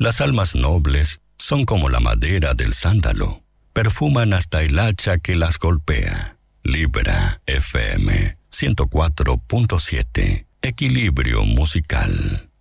Las almas nobles son como la madera del sándalo, perfuman hasta el hacha que las golpea. Libra FM 104.7. Equilibrio musical.